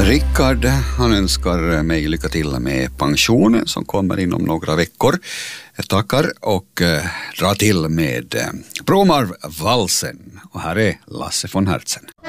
Rickard, han önskar mig lycka till med pensionen som kommer inom några veckor. Jag tackar och drar till med Bromarv-valsen. Och här är Lasse von Hertzen.